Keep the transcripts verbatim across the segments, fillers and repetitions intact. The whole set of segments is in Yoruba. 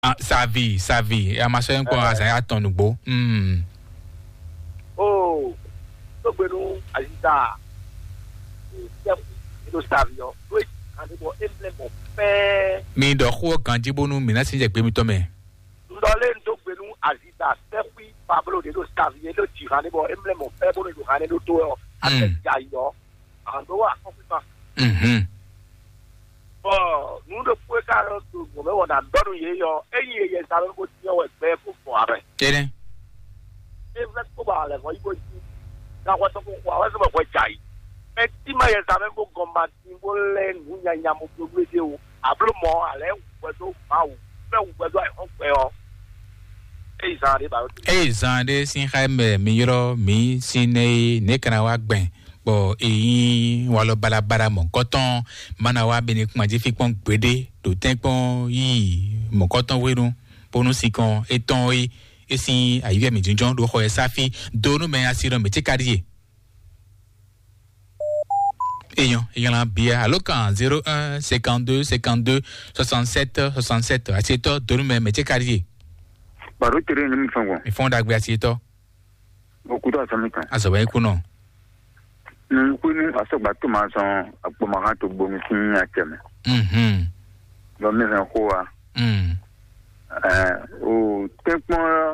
Ah, sa vie, sa vie. Et à ma soeur, quoi, ça y a ton nouveau. Hmm. Oh, so bueno, Alida. Lo savio. Oui, quand on emblème mon père. Mais de quoi quand tu bonnes, mais là, c'est que me tomber. Dans les so bueno, Alida. C'est puis Pablo de lo savio, le tirane bon emblème mon père pour le rane le tour. Avec Yayo. En doa, complètement. Mhm. Oh, nous ne pouvons pas nous on a donné yo et il y a ça le côté ouais faire pour voir. Tiens. Et vous êtes pas là, moi il faut na wa so ko wa so ko chai. Mais si ma ya ça même pour combattre pour les nous nya nya mo progresser o. Ablo mo ale wo so ma o. Fe wo do ai on pe o. E ça de ba. Eh, zande sin khaime mi yoro mi sine ne kana wa gben. Bon, et walo balabara mon coton, manawa benik magnifique pon gbede, do tempon yi mon coton wenu, pour nous si kon eton yi, et si ayive mi junjon do khoye safi, do nous men asiro me te carrier. Ayant, ayant la bia, allo kan zéro un cinquante-deux cinquante-deux soixante-sept soixante-sept, asito do nous men me te carrier. Baro tere ni mi fango. Mi fonda gbe asito. Beaucoup de samika. Asawe kuno. Nous connaissons à ce bateau maçon à Pomaran to Bomisin à Keme. Mhm. Dans mes encours. Mhm. Euh, au tempo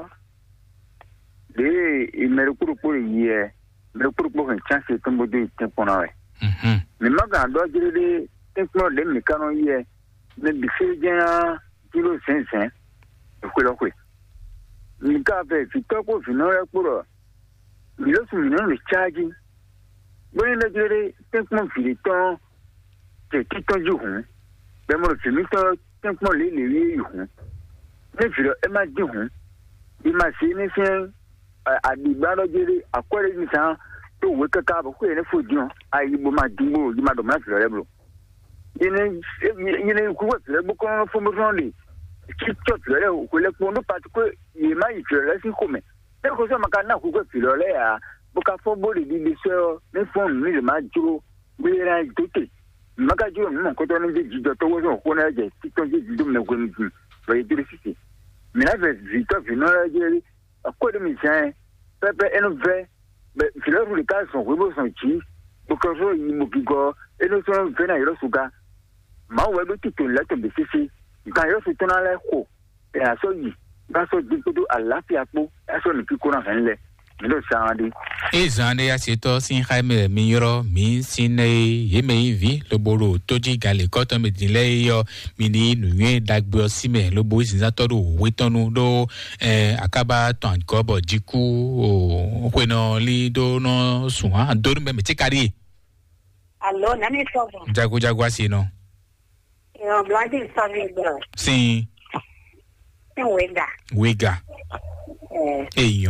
de il me recours pour hier, me recours pour une chance de tomber de tempo là. Mhm. Mais ma grande doit dire les tempo de mécano hier, mais bifé bien kilo cinq cents. Quoi là quoi. Il qu'a fait si toi pour finir pour il a soumis le charging. Bon, il a dit, tant que mon filiton, c'est tout un jour. Ben, moi, je me suis dit, tant que mon lit, il est jour. Mais je l'ai m'a dit, il m'a signé, à des barres de à quoi les gens, tout le cas, pourquoi il faut dire, à il m'a dit, il m'a demandé le reblo. Il y a une couette, le boucan, il faut me rendre. Qui chope le lait, ou le monde, parce qu'il m'a dit, je laisse comme. C'est que ça m'a canné, ou que tu le lait à. Boka fobo de diviseur ne font ni le majo oui la doté magajo non ko to ni di do to wo ko na je ti to je di me ko ni va dire ceci mais la visite vino la je ko de mission pepe en ve mais fileur le cas sont rebo sont chi boka so yi mo bigo et no so ve na yoro suga ma we do ti to la to be ceci kan yo so to na la ko e aso yi ba so di ko do alafia po aso ni ki ko na hen le Milo Sandi. Et Zande Asito, Sin Jaime Miro, Mi Sine, Yeme Vi, le Bolo, Toji Gale, Cotton Medileo, Mini, Nuye, Dagbo Sime, le Bois Zatoro, Wetonu, Do, Akaba, Ton Kobo, Jiku, Weno, Lido, no, Sua, Dorme, Metekari. Allo, Nani Sobo. Jago Jaguasino. Yo, Blandi Sobi, bro. Sim. Wega. Wega. Eh. Eyo.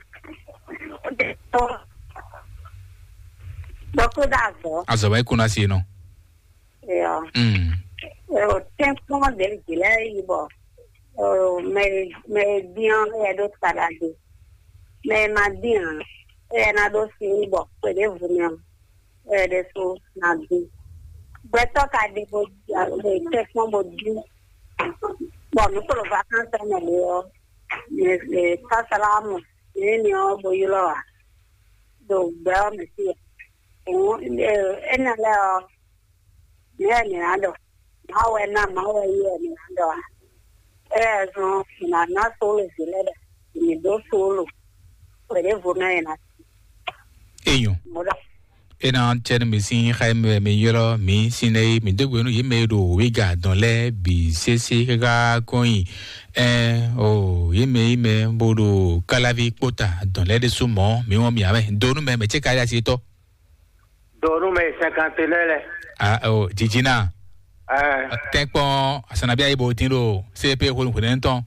Beaucoup d'argent. Azawa kuna sino. Yeah. Mm. Euh, tempo del gilei bo. Euh, mais mais bien et d'autres salades. Mais ma bien et na do si bo, pede venir. Et de so na di. Beto ka de bo de tempo bo di. Bon, nous pour le vacances na le. Mais le salamu. Ni o boyulo do ba mi si o en la ni ni ando ma we na ma we ye ni ando eh so na na solo zile ni do solo puede vonar na Eyo ena chen mi sin Jaime mi yoro mi sine mi de gwenu yeme do wega dans les bi cc ga coin eh oh yeme yeme bodo kalavi kota dans les de sumo mi won mi ave donu me me che kaya sito Donu me cinquante lele. ah oh jijina Ah. Tempo asana bia ibo tinro cp ko ko nenton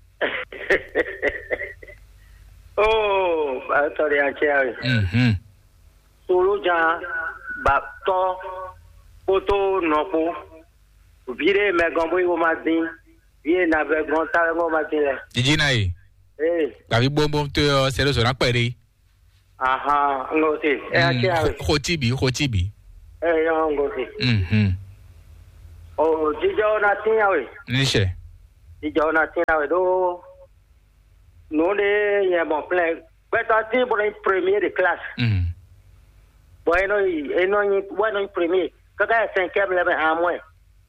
Oh, ba to ri ache ave. Mhm. Solo ja ba to poto nopo. Vire me gombo yo madin. Vie na be gon ta ngo madin le. Jijina e Eh. ba bi bombo to se lo so na pere Aha, ngo se. E ache ave. ko tibi ko tibi Eh yo ngo se. mhm Oh, jijo na tin yawe. nishe ìjọ náà tí náà do nous les y a bon plein peut-être pour une première de classe mm bueno et non bueno une première quand est cinquième là ben à moins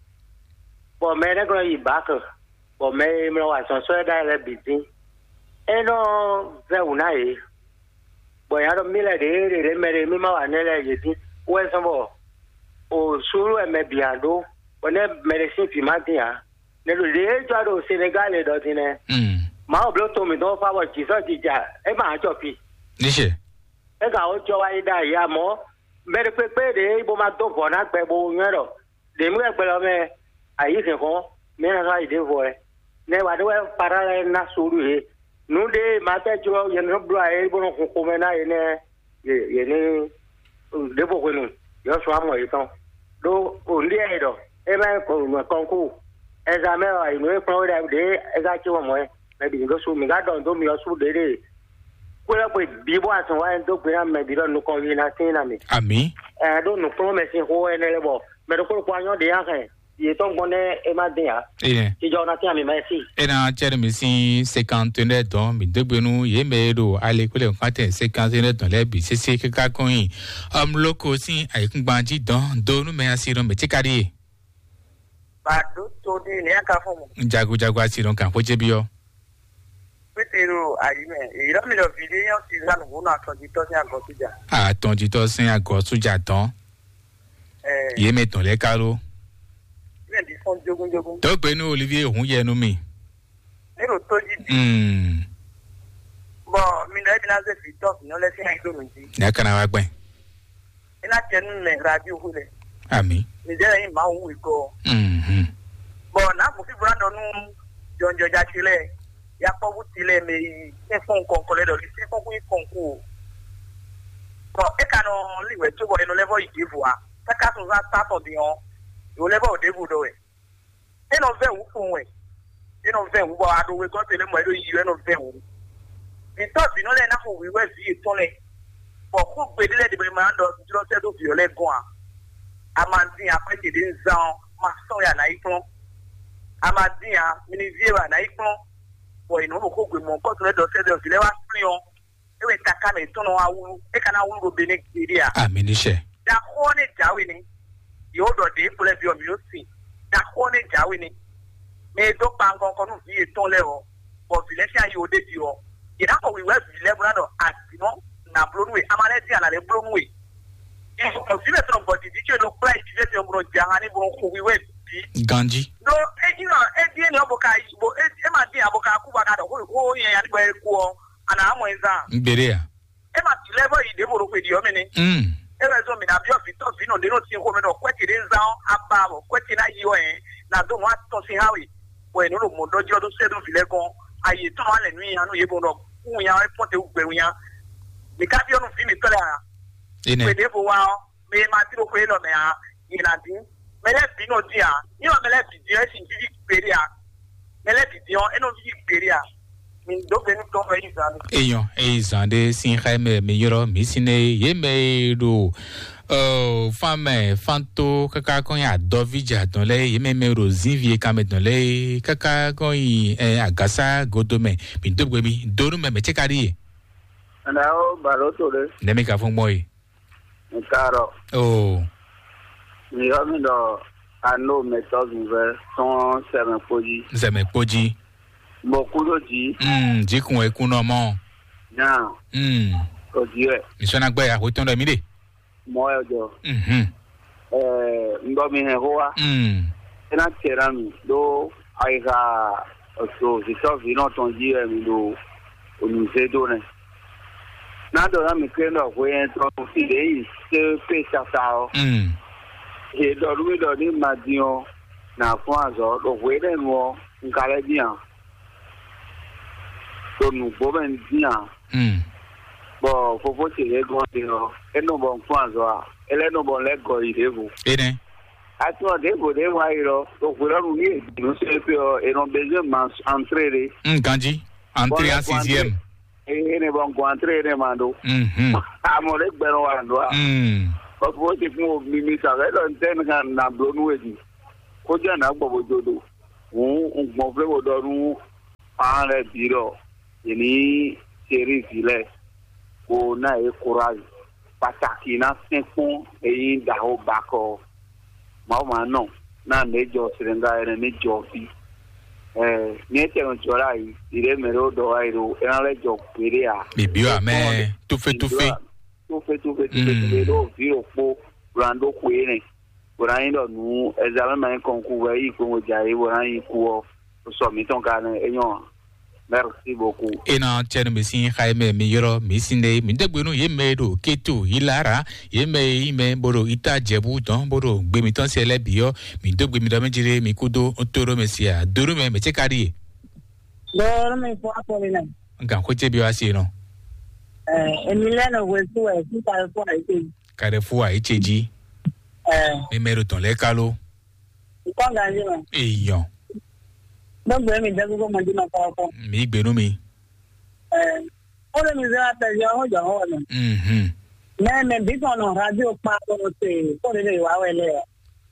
bon mais là quand il bac bon mais me va son soit dans la busy et non ça on a eu bon ya do mille de de mais me ma ne la je dis ouais ça bon au solo et me bien do on est médecin puis matin ne le déjà au Sénégal et dans une mm ma blo to mi do fa wa ji so ji ja e ma jo pi ni se e ga o jo wa ida ya mo me de pe pe de bo ma do bo na pe bo yen ro de mi pe lo me ayi se ko me na ga ide vo e ne wa do para na suru he nu de ma te jo yen no blo e bo no ko me na ye ne ye ne de bo ko nu yo so amo yi ton do o ndi e do e ba ko no kon ku e za me wa inu e pro de e ga chi wo mo e maybe you go so me got don do me also dey kwela ko bibo asan wa ndo pe am maybe don no ko yin na tin na me ami eh do no promise ho ene lebo me do ko ko anyo de ya kan ye ton gone e ma de ya eh ti jo na ti ami merci e na chere mi si cinquante ne don mi degbenu ye me do ale ko le kan ten cinquante ne don le bi sese kaka kon yin am loko si aikun gbanji don do nu me asiro me ti kari ba do to de ni aka fun mo jago jago asiro kan ko je bi o Pétero ayime ira mi lo video ti la no na to ti to si ago tuja a ton ji to sin ago suja ton eh ye me ton le karo ni di fon jogun jogun to pe nu Olivier ohun ye nu mi ni ro to ji mm bo mi na bi na se fi to no le si aido mi ji na kana wa gben ina tenu me radio hule ami ni je yin ma wu iko mhm bo na mo fi brando nu jonjo ja chile ya po wutile me e fon kon ko le do li se fon ku kon ku bo e ka no liwe to bo no level idivu a ta ka so za start on dion yo level o devu do e e no ve wu fun we e no ve wu bo ado we ko tele mo do yi e no ve wu mi to bi no le na ko wi we vi to le bo ku gbe dile de be ma ndo juro se do vi o le gon a amandi a pe ti din zan ma so ya na ikon amandi a mini viera na ikon bo inu mo ko gbe mo ko to le do se do fi le wa pin o e we taka me to no awu e kana wu go be ni area ami ni se da ko ne jawe ni yo do de pole bi o mi o si da ko ne jawe ni me do pa ngon ko nu fi e ton le o bo fi le si ayo de di o e da ko we we fi le bra do asino na blonwe amale ti ala le blonwe e ko fi le tron bo di di che no play ti le ti o bro jahani bro ko we we ganji no e you know e di ni oboka ibo e ma di aboka ku ba ka do ko yen ya ni gbe ku o ana amo nza ngbere ya e ma ti level ide boro pe di o mi ni mm e re so mi na bi o fi to fi no de no ti ko me no kweti de nza aba bo kweti na yi o en na do wa to si hawi bo enu lo mo dojo do se do fi le kon aye to wa le nu ya no ye bo no ku ya e pote u gbe ya mi ka bi o no fi mi to le ara ene pe de bo wa me ma ti ro ko e lo me a yi na din mele bi no dia ni o mele bi dia si fi pere a mele bi dia eno fi pere a min do be ni to fe izan eyan e zande sin khaime mi yoro mi sine ye me do oh femme fanto kaka kon ya do vija don le ye me me ro zinvie ka me don le kaka kon yi eh, agasa godome mi do gbe mi do me me chekari ana o baroto le ne me ka fun boy nkaro oh ni o mi do ano méthode nouvelle son seven poji zeme poji beaucoup de ji mm jikun e kun no mo na mm o ji e mi so na gbe ya ho ton do mi de mo e jo mhm eh ndo mi he hoa mm ena tera mi do aiga so si so vino ton ji e mi do o ni se do ne na do na mi ke no ko en to fi de yi se pe sa ta o mm e do ru do ni madion na fun azo do we de mo nkale bian to nu bo ben bian mm bo fofo ti le go de o e no bon fun azo a ele no bon le go ide bu ene ati o de go de wa iro to we ru ni no se pe o e no besoin man entrer mm ganji entrée en sixième e ne bon ko entrer ne mando mhm amore gbero wa ndo a mm ko bo ti fun mi mi sa re lo nten kan na blonu e di ko je na gbo bojodo un gbọ́n fẹ́ wò dọ́nu an rẹ̀ bí rọ̀ èmi ṣeré ìfilẹ̀ kó náà yẹ courage pàtàkì náà fẹ́ fún èyí dàó bàkọ́ màá máa nà náà méjọ sẹ̀rẹ̀ngà ẹ̀rẹ̀ méjọ sí ẹ̀ ní ẹ̀tẹ̀rùn jọra yìí ìrẹ́ mẹ́rẹ́ ó dọ̀wá yìí o ẹ̀rán lẹ́jọ péré à. bèbí wa mẹ́ tófé tófé. tófé tófé tófé tófé ló fi òpó rando kúé rìn wòrán yín lọ nù ẹ̀zá mẹ́ma yín kàn kú wẹ̀ yìí pé mo jà yìí wòrán yín kú ọ sọ mi tán ká ní ẹ̀yàn merci beaucoup. ina tiɲɛ mi si xa mɛ mi yɔrɔ mi si ne mi tɛ gbenu ye mɛ do keto i lara ye mɛ i mɛ boro i ta jɛbu dɔn boro gbemi tɔn sɛlɛ biyɔ mi do gbemi dɔ mi jire mi ko do toro mi si a doro mɛ mɛ cɛ ka di ye. doro mi fɔ a kɔli la. nka ko cɛ bi wa se yen nɔ. ɛɛ emilɛ na wo su ɛ si kare fɔ a ye ce. kare fɔ a ye cɛ ji. ɛɛ mi mɛ do tɔn lɛ kalo. i kɔn ka di ma. eyan. dɔgbe mi dɛgu ko mandi ma kɔrɔ kɔ. mi gbenu mi. ɛɛ o de mi sera tɛli ɔn jɔn hɔ na. mɛ mɛ bi kɔnɔ radio pa kɔnɔ se ko de de wa wɛlɛ yɛ.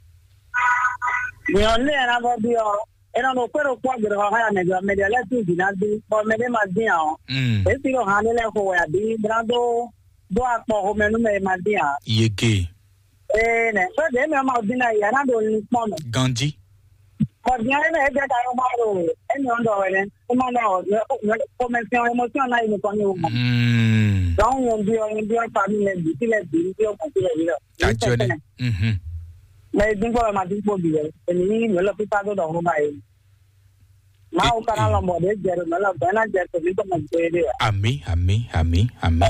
nyɔn ne yɛrɛ bɔ bi yɔ ɛnɛ no kpɛrɛ kpɔ gbɛrɛ kɔ haya mɛjɔ mɛjɔ lɛ tu dina di bɔn mɛ de ma di yan o. esi ko hàn lɛ ko wɛ bi dira do do a kpɔ ko mɛ nu mɛ ma di yan. yeke. ee nɛ fɛ de mi ma di na yɛrɛ do ni kpɔn mɛ. ganji. Ọ̀dìyàn náà ẹ̀jẹ̀ ká ọmọ rò ẹni ọ̀dọ̀ rẹ̀ ní ọmọ náà kọ́mẹ̀sìn ẹmọ́síọ̀n náà ìmọ̀kan ní ọmọ. Lọ́wọ́n wọn bí ọyìn bí ọ̀pá mi lẹ̀ bí sílẹ̀ bí bí ọmọ sílẹ̀ yìí lọ. Kájọ ni. Mẹ ìdínkù ọ̀rọ̀ màá dínkù bì rẹ̀ èmi ní ìlú ọlọ́pítà tó dọ̀ ọ̀hún báyìí. Máa ó kára lọ mọ̀ ọ́dẹ jẹrù mọ́lá ọ̀gbẹ́ náà jẹ tòbí tó mọ̀ gbé dé. Àmì àmì àmì àmì.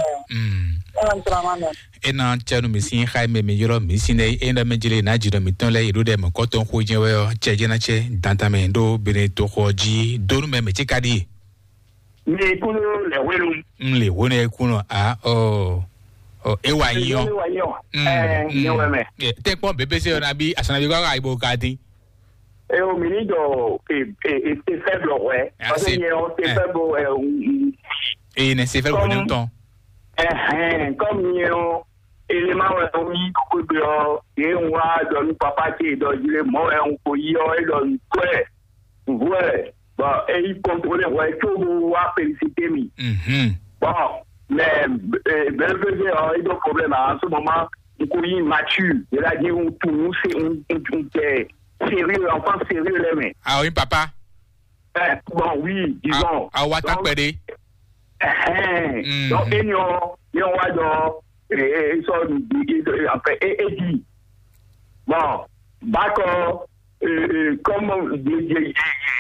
ena tiɲɛ mi si xa mɛ mi yɔrɔ mi si ne e na mɛ jele n'a jira mi tɔn la yɛrɛ dɛ mɛ kɔtɔn ko diɲɛ wɛ cɛ jɛnɛ cɛ dantamɛ do bere to kɔ ji donu mɛ mɛ ci ka di ye. mi kunu lɛ wɛlu. n le wo ne kunu a ɔ ɔ e wa yi yɔ. ɛɛ n ye wɛ mɛ. tɛ kpɔn bebe se yɔrɔ bi asana bi k'a ibo k'a di. ɛ o mi ni jɔ e e e faible wɛ. parce que o te faible ɛ. e ne se faible ne tɔn. ɛhɛn comme ye o. élément wɛrɛ mi koko bɛ ɔ ye ń wá dɔnni papa tɛ dɔjile mɔ ɛ ń ko yi ɔ e dɔnni tɔɛ vɔɛ bɔn e y'i contrôler wɛ tó wa félicité mi. bɔn mais bɛrɛbɛrɛ ɔ e dɔ problème en ce moment n ko yi mature c'est-à-dire n tunu se n n tɛ sérieux enfant sérieux lɛ mɛ. awo papa. ɛ bon oui disons. awo wa ta pɛ de. ɛhɛn donc e ni ɔ ni ɔ wa dɔ. Et ça, en fait, et dit, bon, d'accord, comme il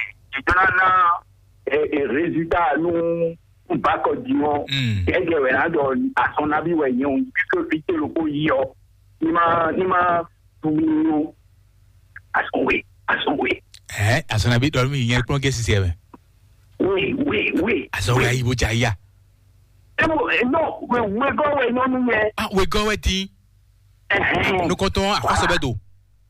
y a résultat, nous, d'accord, disons, et à son avis, voyons, puisque vite le pays, il m'a, il m'a, à son oui, à son oui. Eh, à son avis, il y a un point qui s'est fait. Oui, oui, oui. À son avis, il vous dit, non, we we go we no nu ye. Ah, we go we ti. Eh. Nous comptons à quoi ça va d'eau.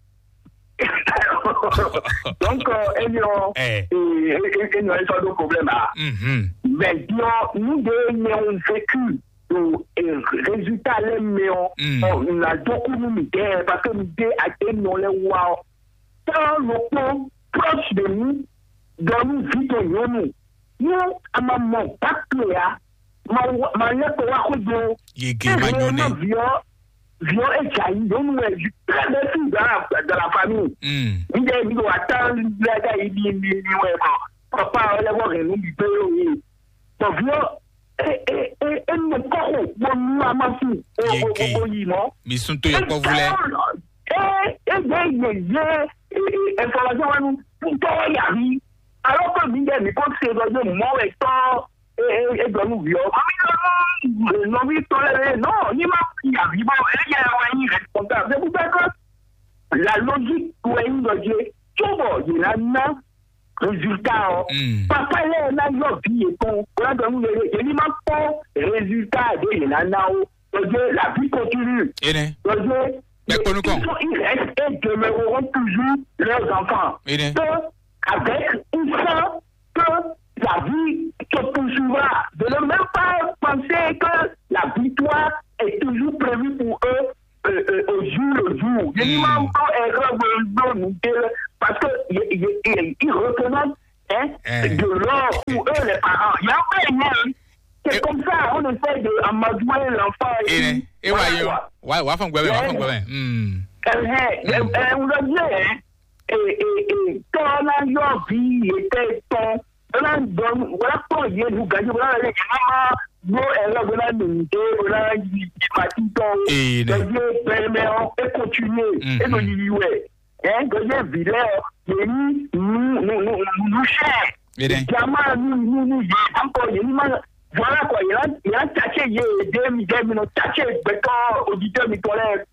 Donc, enyo eh enyo il faut de problème là. Mais nous deux avons vécu le résultat les meilleurs. On a beaucoup nous parce que nous deux à des non les wow. Dans le temps proche de nous, dans nous vite nous. Nous à maman pas clair. Ma ma yẹ kó wa kó do. Yege ma nyɔ ne. viɔ viɔ etsa yi donu ɛ très bien tout dans dans la famille. n jẹ ibi wa tan lẹga yi ni ni ni wẹ bọ papa ọlẹwọ rẹ ló ń gbé yìí. bɔn viɔ e e e e ne kɔkɔ bɔ nu a ma fi. Yege o yi nɔ. mi sun to yɛ kɔ wulɛ. e e jẹ ye ye information wa nu n tɔgɔ yàrá alors que mi jẹ mi kò se lọ́jọ́ mọ́ ẹ̀ tọ́. Et dans nous, non, oui, toléré, non, ni ma fille a vivant, elle y a un responsable. C'est pour ça que la logique pour une logique, tout bon, il y a un résultat. Papa, il y a un vie et ton, quand on nous il n'y a pas résultat, il y a un la vie continue. Mais pour nous, ils restent et demeureront toujours leurs enfants. Avec une fin que la vie se poursuivra. De ne même pas penser que la victoire est toujours prévue pour eux euh, euh, au jour le jour. Mm. Parce qu'ils reconnaissent eux les parents. Il y a un c'est comme ça, on essaie d'amadouer l'enfant. Et et ouais, ouais, ouais, font quoi, font quoi, hum. On l'a dit, hein. Et et et quand on a eu vie, était ton, on a donné, voilà pour dire vous gagnez, voilà les gens, bon, elle a voilà nous, voilà il parti ton, et permet et continuer, et nous dit ouais, hein, gagnez ville, et nous nous nous nous cher, gamin nous nous nous encore il m'a voilà quoi, il a il a taché il est deux deux minutes taché béton auditeur mi collègue.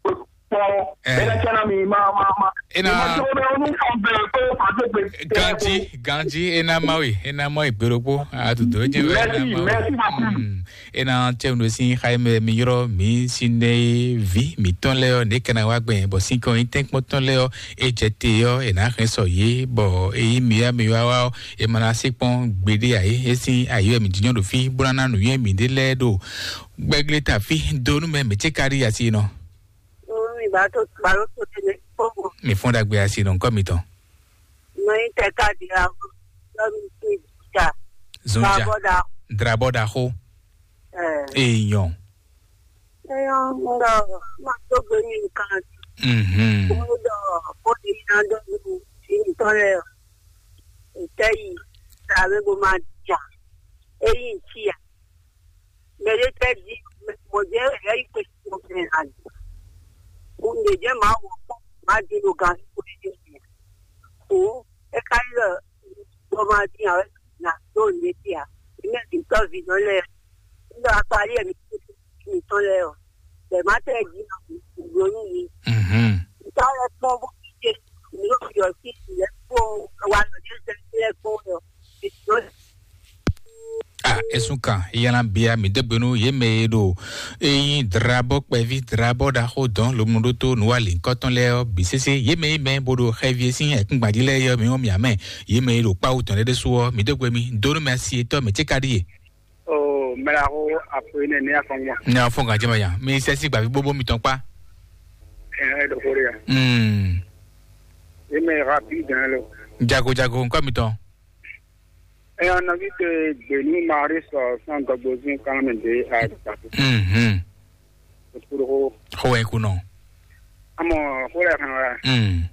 Ganji, Ganji, ena maui, ena maui, beropo, a tu doje. Merci, merci beaucoup. Ena chemu si Jaime Miyoro, mi sine vi, mi ton leo, ne kana wagbe, bo sinko intek mo ton leo, e jete yo, ena renso ye, bo e miya miya wao, e mana sikpon gbede aye, e si ayo mi jinyo do fi, burana nu ye mi de le do, gbegle ta fi, donu me me chekari asi no. Mi fond agbe asi don comme ton. No inteka dia. Zonja. Draboda ho. Eh. Eyon. Eyon ndo ma to gni kan. Mhm. Ndo ko di na do ni tole. Etai sabe go ma ja. Eyin tia. Mere te di mo je e ko ko na. On est déjà mal, on a dit nos gars pour les dire. Ou, et quand le, on m'a dit, la zone des tiers, il met une tonne de l'air. Il a parlé avec une tonne d'air. Les matins, il dit, il dit, il dit, il parle à son bon, il dit, il dit, il est pour, il est pour, il est pour, ah esuka yana bia mi debenu yeme do eyin drabo pevi drabo da hodon lo mundo to no wali koton le bisese yeme me bodo xevie sin e kungbadi le yo mi o mi amen yeme do pa uton de so mi degwe mi do no merci to mi tikadi oh melaho apone ne afonwa na afonga jema ya mi se si gba bobo mi ton pa eh do korea hmm yeme rapide lo jago jago nko mi ton. Et on a vu que Denis Maris sont gabozin quand même de à mhm pour ho e kuno amo ho la kan mm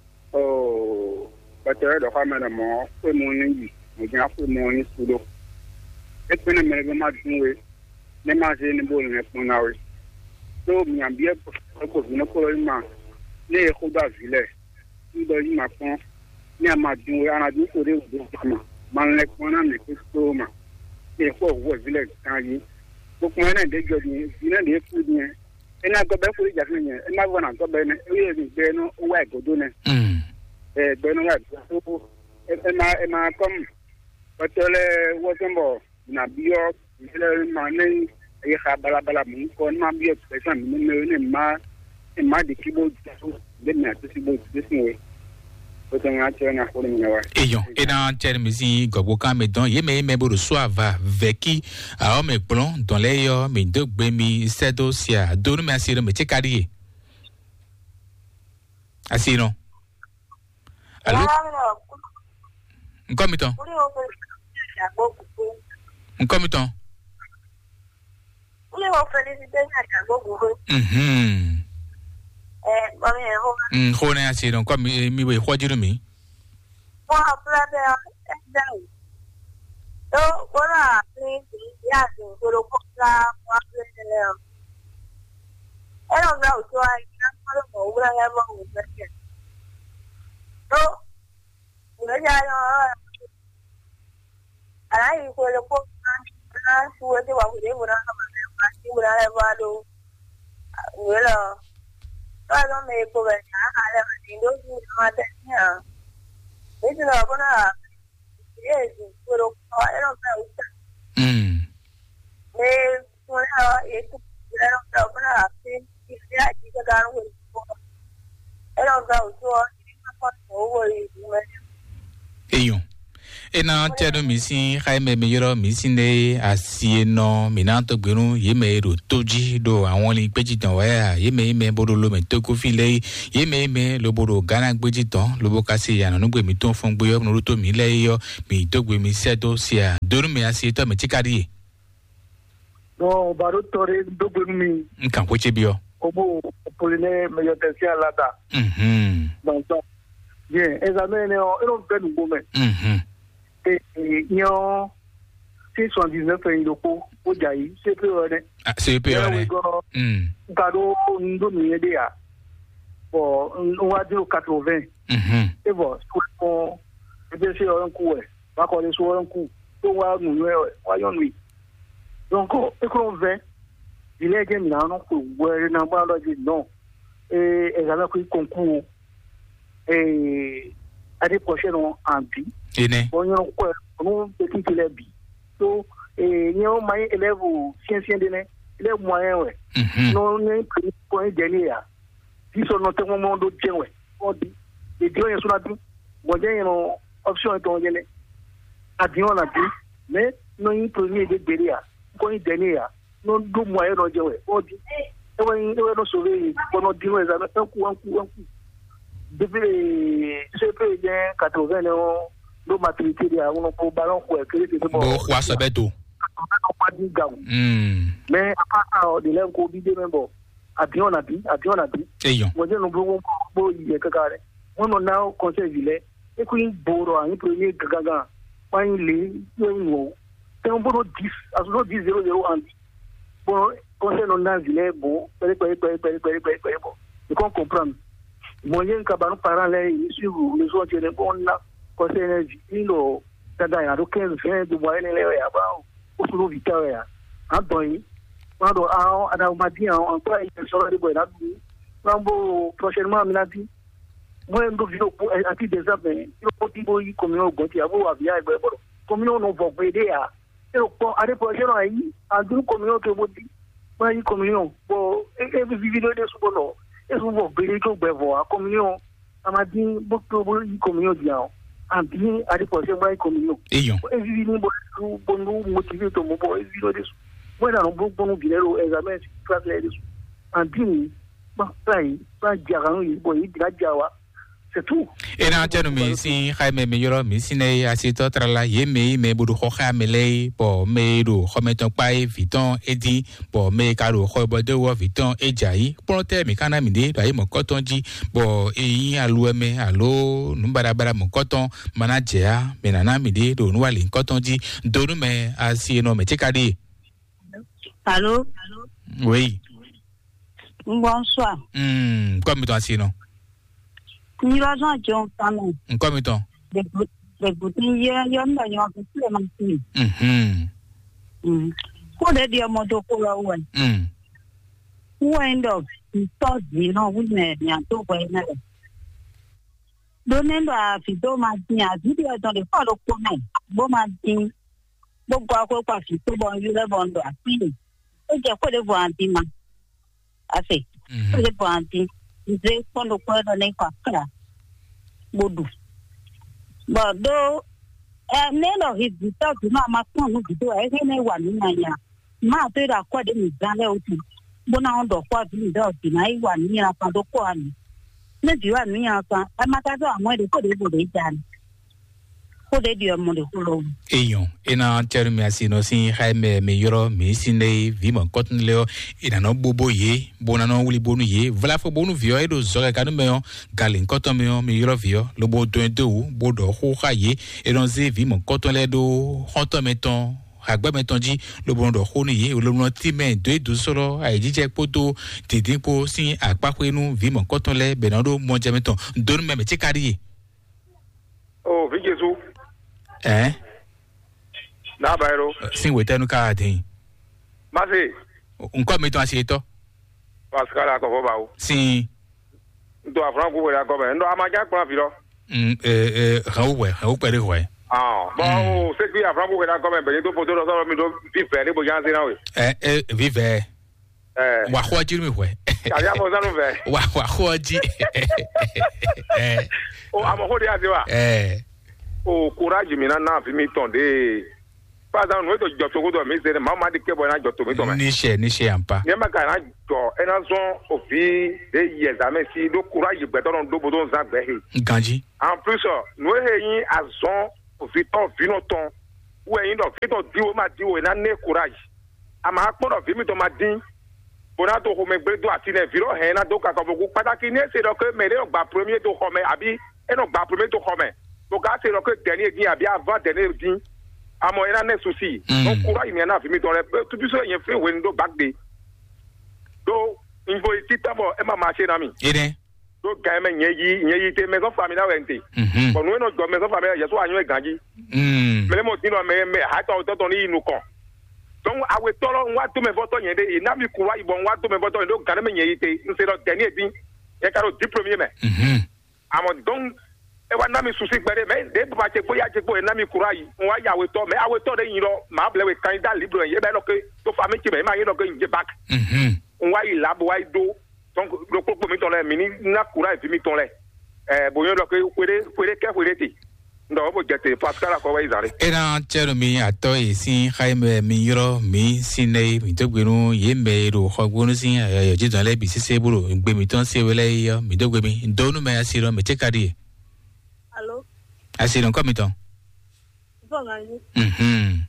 oh batere do kama na mo ko mo ni mo ja ko mo ni sudo e pena me ga ma dunwe ne ma je ni bol ne ko nawe so mi ambie ko ni ko ma ne ko da vile ni do ni ma pon ni ma dunwe ana du ko de do kama man le kona me ko ma e ko wo vile kan yi ko ko na de jodi ni na de fu ni e na go be fu ja ni e na go na go be ne e ni be no wa godo ne mm e be no wa so e na e na kom patele wo tembo na bio le ma ne e ha bala bala mu ko na bio pe san ni ne ne ma e ma de kibo so de na to si bo de si Eyon, et dans Tchermisi, Goboka, mais dans Yeme, mais pour le soir, va, veki, à homme et blond, dans les yo, mais deux bemi, sedo, sia, donne me assis, mais t'es carrié. Assis, non? Allô? Comme temps? Comme temps? Mhm. Mm, ho na asi don kwa mi mi we ho jiru mi. Wa pla de da. Do wala ni ya ni ko lo ko la wa de le. Era na so ai na ko mo ura ya mo u de. Do ura ya yo. Ai ko lo ko na su de wa de ura na ma na ti ura ya ba do. Wala Kalau mereka banyak ada Indo di matanya, itu lah pun lah, yes, kalau orang tahu, hmm, eh, mana itu orang tahu pun lah, dia jika kan orang tahu tu, ini apa tahu ini. Eyon, et na ina tenu misi Jaime Meyoro misi ne asieno minanto gbenu yeme ro toji do àwọn ni pejitan wa yeme yeme bodo lo me to ko file yeme yeme lo bodo Ghana gbejitan lo bo kasi yana nu gbe mi ton fun gbe yo nu to mi le yo mi to gbe mi sedo sia doru me asieto me tikari no baro tore do gbe mi nkan ko che bi o obo poline me yo tensia lada mhm donc bien examen o ero gbe nu gome mhm et yo six cent dix-neuf en loko o jai c'est peu on ah c'est peu on mhm kado ndo mi ede ya bon on va dire quatre-vingts mhm et bon on peut se on coup e va ko le so on coup to wa nu e wa yo nu donc e ko vingt il est bien là non ko we na ba lo di non et examen ko concours et année prochaine en bi ene bon yo ko on petit élève bi so et yo mai élève science de ne élève moyen ouais non ne ko e dernier ya si so no te moment do tien ouais on dit et dio yo na du bon je no option e to yele adion la bi mais non yi premier de derrière ko yi dernier ya non do moyen no je ouais on dit e wa e wa no sauver ko no di no examen un coup un coup un coup depuis c'est peu bien quatre-vingts non do maturité dia on ko ballon ko e kéré c'est bon bo kwa sabeto mm mais à part de l'en ko bi de même bon abion na bi abion na bi eyon mo je no bo bo yi kakare mo no na conseil vile e ko yin boro an premier gaga pa yin le yin wo te on bono dix aso dix zéro zéro an bon conseil no na vile bon pere pere pere pere pere pere pere bon et qu'on comprendre mo yin ka ba no parents là sur les autres les bon na conseil énergie ilo tada ya do quinze vingt de moyen le ya ba o solo victoria an boy quando a ada uma dia on quoi il sera de boa rambo prochainement minati moi ndo vino a ti des amis il faut dire il comme on gonti abo avia e bo comme on no vo aider ya e ko a prochaine aí a do comme que bodi moi comme on bo e vidéo de so no e so vo bele ko gbevo a comme on amadi bo to bo comme on dia en bien a prochaine moi comme on eyon e vidéo bo bo no motiver to mo bo e vidéo de bueno no bon bon bilero examen classe les en dini ba sai ba jaran yi boy dira jawa c'est tout ena tenu mi si Jaime Meyoro mi sine asito trala yeme me budu khoka mele po me do khometon pai viton edi po me karo khobo de wo viton ejai ponte mi kana mi de dai mo koton ji bo eyin alu eme alo numbara bara mo koton manager me nana mi de do nuwali koton ji donu me asino me chekadi. Allô? Oui. Bonsoir. Hmm, comme toi sinon. Ni la gens qui ont parlé. Comme toi. Des des boutines hier, il y en a qui ont fait le même. Mhm. Mhm. Pour les dire mon dos pour la ouais. Mhm. Wind up. So you know we ne nyanto kwa ina. Donendo a fito matin a video dans les follow comment. Bon matin. Bon quoi quoi quoi fito bon you le bon do a fini. E je ko de voir antima. Assez. Ko de voir antima. Nze kondo kwa do ne kwa kala. Bodu. But do eh neno hizita tuna makon no bido e ne wa ni nanya. Ma to da kwa de mi zale oti. Bona ondo kwa bi do ti na i wa ni ra pa do kwa ni. Ne di wa ni ya pa. Amata do amwe de ko de bo de jan. Ko de di amwe de ko lo. Eyon ena termi asino si Jaime Meyoro mi sine vimo cotton leo ina no bobo ye bona no wuli bonu ye vla fo bonu vio edo zoga kanu meyo galin cotton meyo Meyoro vio lo bo do do bodo ho ha ye edo ze vimo cotton le do hoto meton agba meton ji lo bo do ho ni ye lo no ti me do edo soro ai jije poto titi po si apako enu vimo cotton le benado mo jameton don me me chekari. Oh, Vigezu. Eh? Na bairo. Sin wetenu ka adin. Mase. Nko mi to asieto. Pascal akofo bawo. Sin. Ndo afran ko wera ko be. Ndo amaja kwa filo. Mm eh eh rawe, rawe pere we. Ah, bon, c'est que afran ko wera ko be be to poto do mi do vive ni bo jan se na we. Eh eh vive. Eh. Wa ho ji mi we. Ya mo za no ve. Wa wa ho ji. Eh. O amo ho dia se wa. Eh. o courage mi na na fi mi ton de par exemple no to jo to go mi se ma ma de ke bo na jo to mi to me ni she ni she ampa ni ma ka na jo e na zon o fi de ye examen si do courage gbe to do bo don za gbe he ganji en plus no he yin azon o fi to vi no ton wo yin do fi to di o ma di o na ne courage ama po do fi mi to ma din bona to ho me gbe do ati ne viro he na do ka ko bu pataki ni se do ke me re gba premier to ho me abi e no gba premier to ho me to ka se do ke dernier din abi avant dernier din amo era ne souci donc courage mi na fi mi to le tout bi so yen fi we ndo back day do invo ti tabo e ma marché na mi ire do ga me nyeyi nyeyi te maison famille wente bon no no go maison famille yeso anyo e ganji mm me mo ti no me me ha to to ni inu kon donc awe tolo nwa to me voto yen de na mi courage bon nwa to me voto do ga me nyeyi te nse do dernier din e ka do di premier me mhm amo donc e wa na mi susi gbere me de ba che boya che boy na mi courage nwa ya we to me awe to de yin lo ma ble we candidat libre ye be no ke to famille ti me ma yin lo ke nje back mhm nwa yi labo wa do donc le ko mi to le mini na courage mi to le eh boyo lo ke kwere kwere ke kwere ti ndo bo jete pascal ko wa izare era chero mi ato e sin Jaime mi yoro mi sine mi to gbenu ye me ro khogbonu sin ayo je don le bi sise buru gbe mi ton se wele yo mi do gbe mi ndonu me asiro me chekari allo asiro ko mi ton bon ani mhm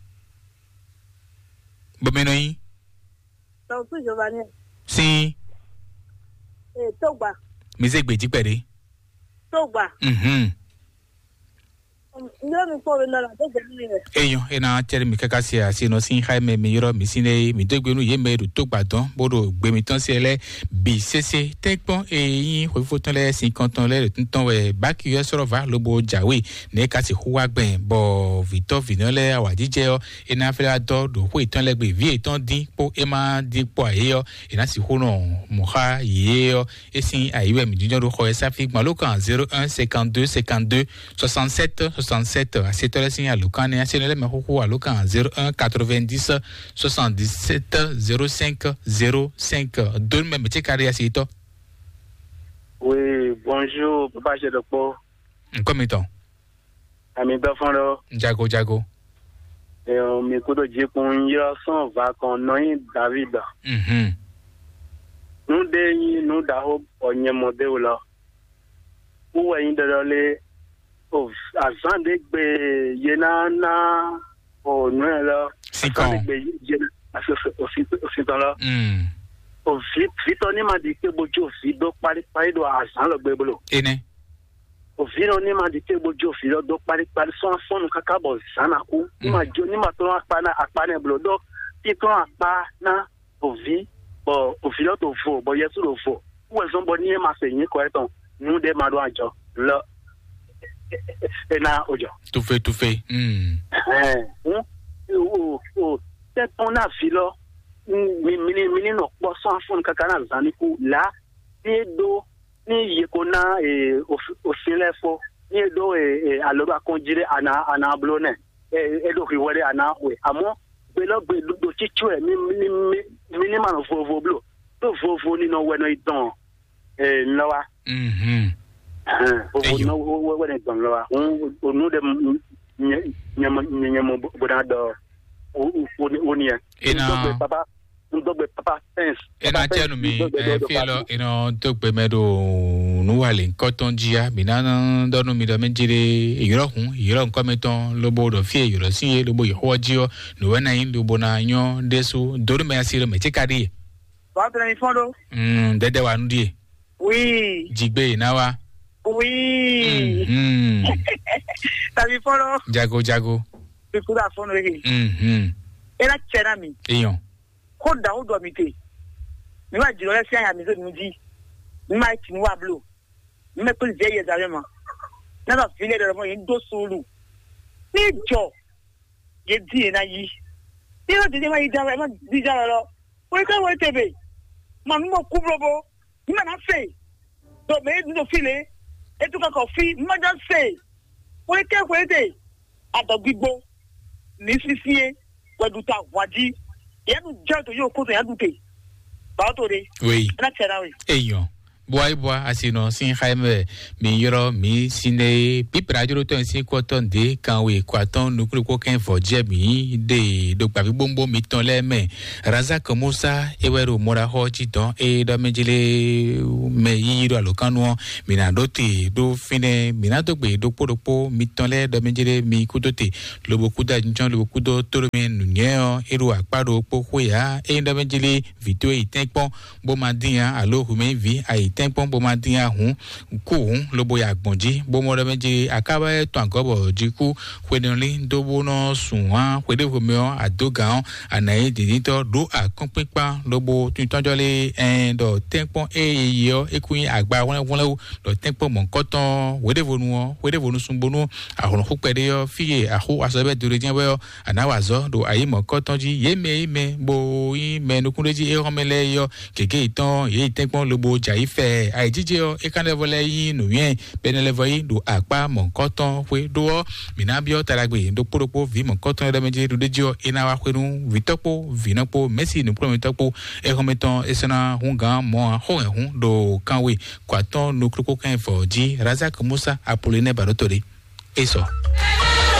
bo me no yin to tu Giovanni si eh togba mi se gbe ji pere togba mhm Yo mi po na la de ni re. Eyo ena tere mi kaka si asi no sin Jaime mi yoro mi sine mi dogbenu ye me to gbadan bodo gbe mi tan si ele bi cc tekpon e yin ko fo tan le cinquante ans le ton we back yo soro va lobo jawe ne ka ti huwa gben bo Victor Vinole awadije o ena fela do do ko itan le gbe vie itan din po e ma din po aye yo ena si ho no mo ha ye yo e sin ayiwe mi dinjo do ko e sa fi gbon lo kan zéro un cinquante-deux cinquante-deux soixante-sept soixante-sept à cette heure signe à Lucane à Sénégal mais à Lucane zéro un quatre-vingt-dix soixante-dix-sept zéro cinq zéro cinq deux même petit carré à Sito. Oui, bonjour papa Chedopo. Comment est-on? Ami Bafando. Jago Jago. Et on m'écoute dire qu'on y a son va qu'on noie David. Mhm. Nous déni nous d'aho on y modé là. Où est-il de les of azan de gbe yena na o nu la azan de gbe yena aso aussi aussi dans là mm o fi fi to ni ma di ke bojo fi do pari pari do azan lo gbe bolo ene o fi no ni ma di ke bojo fi do pari pari so fon kaka bo sana ku ni ma jo ni ma to apa na apa na bolo do ti to apa na o fi bo o fi lo to fo bo yesu lo fo wo so bo ni ma se yin ko eton nu de ma do ajo lo ena ojo tout fait tout fait hmm eh o o te on a filo mi mi mi no po so afun kakana zaniku la ni do ni yekona e o silefo ni do e aloba konjire ana ana blone e do riwore ana we amo be lo be do chichu e mi mi mi ni ma no vovo blo do vovo ni no we no idon e nwa mhm o no we ne don lo o no de nyama nyama boda do o ni e ina papa ndogbe papa sense ina tenu mi e fi lo ina dogbe medo nu wale nkoton jia mi na donu mi do menjire eyiro hun eyiro nko meton lobo do fi eyiro si lobo yeho jio no we na yin lobo na yan desu doru me asiro me chekari ba tele mi fondo mm dede wa ndie oui jigbe na wa oui mhm ta mi fondo jago jago bi kuda fondo hi mhm ela chera mi eyon ko da o do mi te mi wa jiro le si aya mi zo mi di mi ma ti ni wa blo mi me ko je ye zare mo na na file de mo yin do sulu ni jo ye di na yi ni o di ma yi da ma di ja lo o ka wo tebe ma mi mo ku blobo mi ma na fe do me no file e tu ka ko fi ma ja fe o ke ko ede adogigbo ni sisie weduta waji yadu jato yo ko to yadu te ba to de oui na tera we eyon boy boy asino sin jaime mi yoro mi sine pipra juro to sin ko ton de kan we ko ton nukuru ko ken fo je mi de do pa bi bombo mi ton le me raza komusa ewero mora ho ji don e do mejile me yiro alokanu mi na do ti do fine mi na do gbe do podopo mi ton le do mejile mi kudote lobo kuda njon lobo kudo toro mi nunye eru aparo po ya e do mejile video itenpon bo ma dia alo hu me vi ai tempo bo ma dia hun ku hun lobo ya gbonji bo mo do meji akaba e to angobo jiku kwenili do bo no sunwa kwede hu me adogan anayi didito do akonpepa lobo tuntonjole en do tempo e yo ekuyin agba won won do tempo mon koton wede vonu wede vonu sunbonu ahun ku pede yo fiye ahu asobe do rejen bo anawazo do ayi mon kotonji yeme ime bo yi menukunreji e homele yo keke iton ye tempo lobo jai fe aijije o ekanevole yi nu yen benelevo yi do apa mon koton we do minabio taragbe do poropo vi mon koton de meje do dejo inawa kwenu vitopo vinopo messi nu prometopo e hometon esena hunga mo ho hun do kanwe kwaton nu kroko kan fo ji razak musa apoline barotori eso